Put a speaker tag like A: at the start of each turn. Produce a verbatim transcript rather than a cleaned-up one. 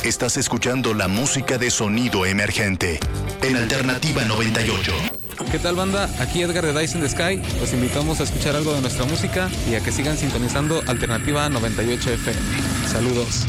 A: Estás escuchando la música de sonido emergente en Alternativa noventa y ocho.
B: ¿Qué tal, banda? Aquí Edgar de Dice in the Sky. Los invitamos a escuchar algo de nuestra música y a que sigan sintonizando Alternativa noventa y ocho F M. Saludos.